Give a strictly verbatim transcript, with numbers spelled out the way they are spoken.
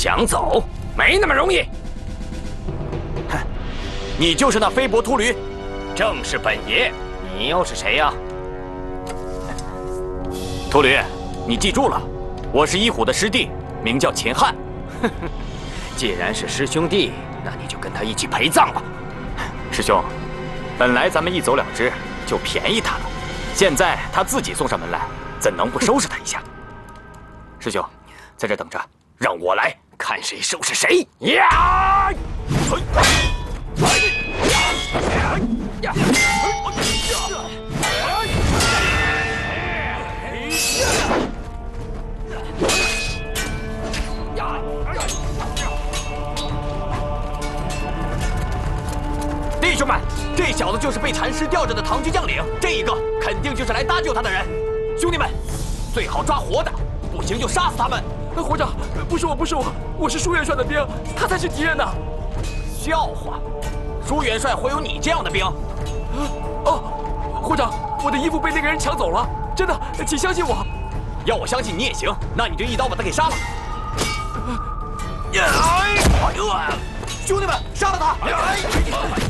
想走，没那么容易。 哼，你就是那飞薄秃驴， 正是本爷。你又是谁呀？ 秃驴，你记住了，我是一虎的师弟，名叫秦汉。 哼哼，既然是师兄弟，那你就跟他一起陪葬吧。 师兄，本来咱们一走了之就便宜他了，现在他自己送上门来，怎能不收拾他一下？师兄，在这等着，让我来看谁收拾谁。呀！ 弟兄们，这小子就是被禅师吊着的唐军将领，这一个肯定就是来搭救他的人。兄弟们，最好抓活的，不行就杀死他们。 伙长，不是我，不是我，我是舒元帅的兵，他才是敌人呢。 笑话，舒元帅会有你这样的兵？ 哦，伙长，我的衣服被那个人抢走了，真的，请相信我。 要我相信你也行，那你就一刀把他给杀了。兄弟们，杀了他！